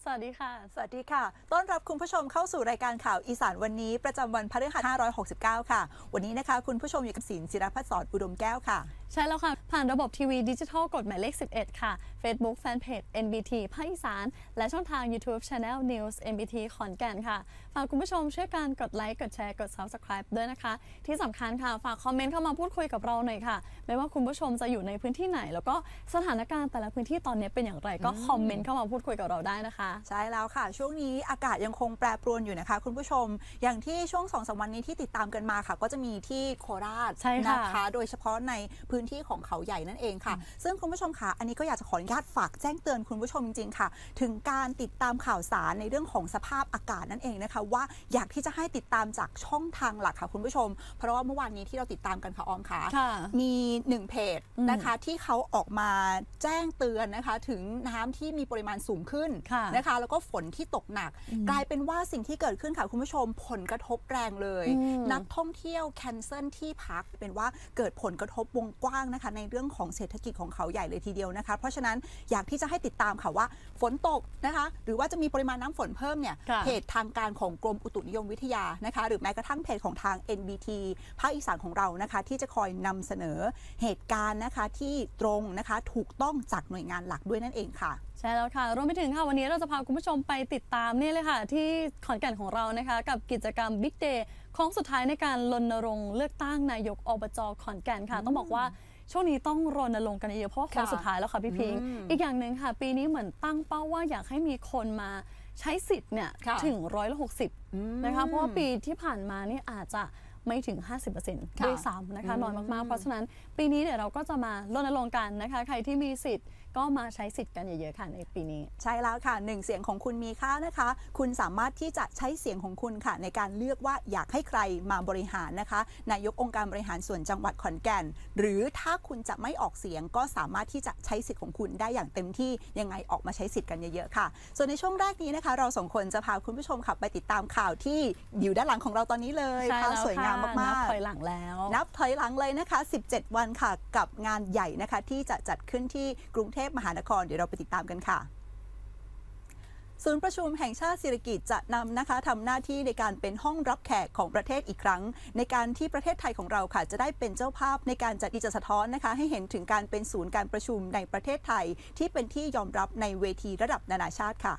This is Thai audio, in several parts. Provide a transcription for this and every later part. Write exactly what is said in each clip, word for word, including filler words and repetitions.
สวัสดีค่ะสวัสดีค่ะต้อนรับคุณผู้ชมเข้าสู่รายการข่าวอีสานวันนี้ประจำวันพฤหัสห้าร้อยหกสิบเก้าค่ะวันนี้นะคะคุณผู้ชมอยู่กับศิลป์ศิรพัฒน์สอนอุดมแก้วค่ะใช่แล้วค่ะผ่านระบบทีวีดิจิทัลกฎหมายเลขสิบเอ็ดค่ะ Facebook Fanpage เอ็น บี ที ภาคอีสานและช่องทาง YouTube Channel News เอ็น บี ที ขอนแก่นค่ะฝากคุณผู้ชมช่วยกันกดไลค์กดแชร์กด Subscribe ด้วยนะคะที่สำคัญค่ะฝากคอมเมนต์เข้ามาพูดคุยกับเราหน่อยค่ะไม่ว่าคุณผู้ชมจะอยู่ในพื้นที่ไหนแล้วก็สถานการณ์แต่ละพื้นที่ตอนนี้เป็นอย่างไรก็คอมเมนต์เข้ามาพูดคุยกับเราได้นะคะใช่แล้วค่ะช่วงนี้อากาศยังคงแปรปรวนอยู่นะคะคุณผู้ชมอย่างที่ช่วง สองถึงสาม วันนี้ที่ติดตามกันมาค่ะก็จะมีที่โคราชนะคะโดยเฉพาะในพื้นที่ของเขาใหญ่นั่นเองค่ะซึ่งคุณผู้ชมค่ะอันนี้ก็อยากจะขออนุญาตฝากแจ้งเตือนคุณผู้ชมจริงๆค่ะถึงการติดตามข่าวสารในเรื่องของสภาพอากาศนั่นเองนะคะว่าอยากที่จะให้ติดตามจากช่องทางหลักค่ะคุณผู้ชมเพราะว่าเมื่อวานนี้ที่เราติดตามกันค่ะออมค่ะมีหนึ่งเพจนะคะที่เขาออกมาแจ้งเตือนนะคะถึงน้ำที่มีปริมาณสูงขึ้นนะคะแล้วก็ฝนที่ตกหนักกลายเป็นว่าสิ่งที่เกิดขึ้นค่ะคุณผู้ชมผลกระทบแรงเลยนักท่องเที่ยวแคนเซิลที่พักเป็นว่าเกิดผลกระทบวงกว้างนะคะในเรื่องของเศรษฐกิจของเขาใหญ่เลยทีเดียวนะคะเพราะฉะนั้นอยากที่จะให้ติดตามค่ะว่าฝนตกนะคะหรือว่าจะมีปริมาณน้ำฝนเพิ่มเนี่ยเพจทางการของกรมอุตุนิยมวิทยานะคะหรือแม้กระทั่งเพจของทาง เอ็น บี ที ภาคอีสานของเรานะคะที่จะคอยนำเสนอเหตุการณ์นะคะที่ตรงนะคะถูกต้องจากหน่วยงานหลักด้วยนั่นเองค่ะใช่แล้วค่ะรวมไปถึงค่ะวันนี้เราจะพาคุณผู้ชมไปติดตามนี่เลยค่ะที่ขอนแก่นของเรานะคะกับกิจกรรม Big Day ของสุดท้ายในการรณรงค์เลือกตั้งนายกอบจ.ขอนแก่นค่ะต้องบอกว่าช่วงนี้ต้องรณรงค์กันเยอะเพราะว่าโค้งสุดท้ายแล้วค่ะพี่พิงค์อีกอย่างหนึ่งค่ะปีนี้เหมือนตั้งเป้าว่าอยากให้มีคนมาใช้สิทธิ์เนี่ยถึงร้อยละหกสิบนะคะเพราะว่าปีที่ผ่านมานี่อาจจะไม่ถึง ห้าสิบเปอร์เซ็นต์ ด้วยซ้ำนะคะน้อยมากๆเพราะฉะนั้นปีนี้เดี๋ยวเราก็จะมารณรงค์กันนะคะใครที่มีสิทธิ์ก็มาใช้สิทธิ์กันเยอะๆค่ะในปีนี้ใช่แล้วค่ะหนึ่งเสียงของคุณมีค่านะคะคุณสามารถที่จะใช้เสียงของคุณค่ะในการเลือกว่าอยากให้ใครมาบริหารนะคะนายกองค์การบริหารส่วนจังหวัดขอนแก่นหรือถ้าคุณจะไม่ออกเสียงก็สามารถที่จะใช้สิทธิ์ของคุณได้อย่างเต็มที่ยังไงออกมาใช้สิทธิ์กันเยอะๆค่ะส่วนในช่วงแรกนี้นะคะเราสองคนจะพาคุณผู้ชมค่ะไปติดตามข่าวที่อยู่ด้านหลังของเราตอนนี้เลยภาพสวยงามมากๆนับถอยหลังแล้วนับถอยหลังเลยนะคะสิบเจ็ดวันค่ะกับงานใหญ่นะคะที่จะจัดขึ้นที่กรุงเทพมหานครเดี๋ยวเราไปติดตามกันค่ะศูนย์ประชุมแห่งชาติสิริกิติ์จะนำนะคะทำหน้าที่ในการเป็นห้องรับแขกของประเทศอีกครั้งในการที่ประเทศไทยของเราค่ะจะได้เป็นเจ้าภาพในการจัดกิจสะท้อนนะคะให้เห็นถึงการเป็นศูนย์การประชุมในประเทศไทยที่เป็นที่ยอมรับในเวทีระดับนานาชาติค่ะ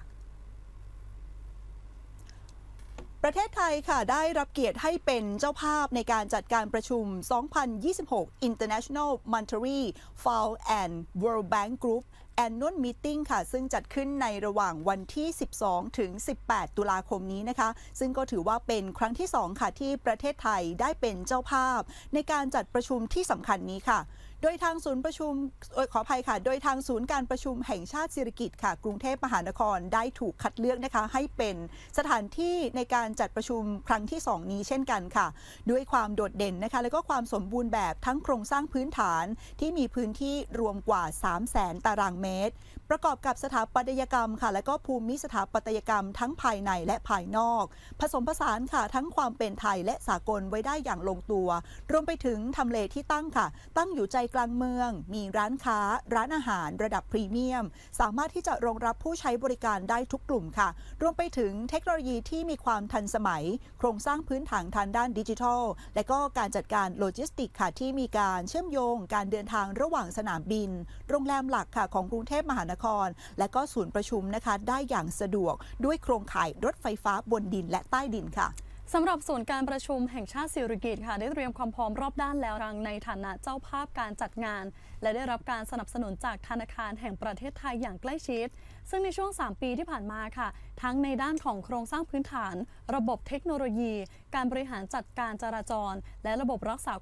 ประเทศไทยค่ะได้รับเกียรติให้เป็นเจ้าภาพในการจัดการประชุม สองพันยี่สิบหก International Monetary Fund and World Bank Group Annual Meeting ค่ะซึ่งจัดขึ้นในระหว่างวันที่ สิบสองถึงสิบแปด ตุลาคมนี้นะคะซึ่งก็ถือว่าเป็นครั้งที่สองค่ะที่ประเทศไทยได้เป็นเจ้าภาพในการจัดประชุมที่สำคัญนี้ค่ะโดยทางศูนย์ประชุมขออภัยค่ะโดยทางศูนย์การประชุมแห่งชาติสิริกิติ์ค่ะกรุงเทพมหานครได้ถูกคัดเลือกนะคะให้เป็นสถานที่ในการจัดประชุมครั้งที่สองนี้เช่นกันค่ะด้วยความโดดเด่นนะคะและก็ความสมบูรณ์แบบทั้งโครงสร้างพื้นฐานที่มีพื้นที่รวมกว่า สามแสน ตารางเมตรประกอบกับสถาปัตยกรรมค่ะและก็ภูมิสถาปัตยกรรมทั้งภายในและภายนอกผสมผสานค่ะทั้งความเป็นไทยและสากลไว้ได้อย่างลงตัวรวมไปถึงทำเลที่ตั้งค่ะตั้งอยู่ใจกลางเมืองมีร้านค้าร้านอาหารระดับพรีเมียมสามารถที่จะรองรับผู้ใช้บริการได้ทุกกลุ่มค่ะรวมไปถึงเทคโนโลยีที่มีความทันสมัยโครงสร้างพื้นฐานทางด้านดิจิทัลและก็การจัดการโลจิสติกค่ะที่มีการเชื่อมโยงการเดินทางระหว่างสนามบินโรงแรมหลักค่ะของกรุงเทพมหานครและก็ศูนย์ประชุมนะคะได้อย่างสะดวกด้วยโครงข่ายรถไฟฟ้าบนดินและใต้ดินค่ะสำหรับศูนย์การประชุมแห่งชาติสิริกิติ์ค่ะได้เตรียมความพร้อมรอบด้านแล้วรังในฐานะเจ้าภาพการจัดงานและได้รับการสนับสนุนจากธนาคารแห่งประเทศไทยอย่างใกล้ชิดซึ่งในช่วงสามปีที่ผ่านมาค่ะทั้งในด้านของโครงสร้างพื้นฐานระบบเทคโนโลยีการบริหารจัดการจราจรและระบบรักษา